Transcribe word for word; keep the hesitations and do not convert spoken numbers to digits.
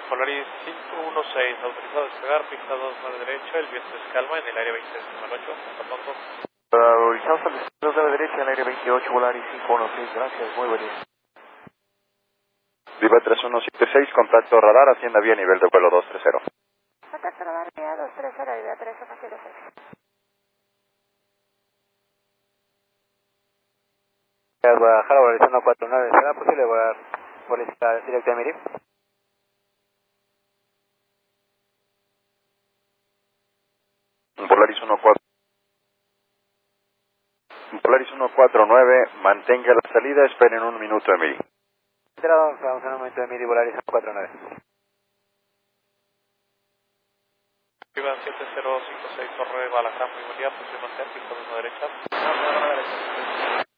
Polaris cinco uno seis, autorizado a despegar, pista dos a la derecha, el viento es calma en el área veinte ocho, hasta pronto. Autorizado a despegar dos a la derecha, en el área veintiocho, Polaris cinco uno seis, gracias, muy buen día. Viva tres uno siete seis, contacto radar, hacienda vía nivel de vuelo dos tres cero. Contacto radar vía dos tres cero, idea tres uno siete seis. Guadalajara, Polaris uno cuatro nueve, ¿será posible volar por esta directa de Miri? Polaris uno cuatro. Polaris uno cuatro nueve, mantenga la salida, esperen un minuto de Miri. Vamos a un momento de Miri, Polaris uno cuatro nueve. Viva siete cero cinco seis, Torre Guadalajara, muy buen día, posición norte, pista dos a la derecha.